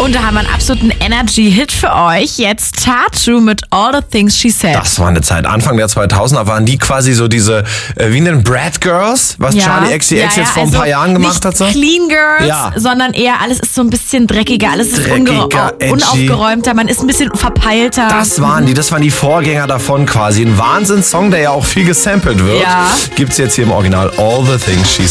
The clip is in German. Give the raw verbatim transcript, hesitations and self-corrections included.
Und da haben wir einen absoluten Energy-Hit für euch. Jetzt Tattoo mit All the Things She Said. Das war eine Zeit, Anfang der zweitausender waren die quasi so diese, äh, wie nennen Brad Girls, was Ja. Charlie X C X Ja, ja, jetzt vor also ein paar Jahren gemacht nicht hat. So? Clean Girls, Ja. sondern eher alles ist so ein bisschen dreckiger, alles ist Dreckiger, unge- edgy. unaufgeräumter, man ist ein bisschen verpeilter. Das waren die, das waren die Vorgänger davon quasi. Ein Wahnsinnssong, der ja auch viel gesampelt wird. Ja. Gibt's jetzt hier im Original All the Things She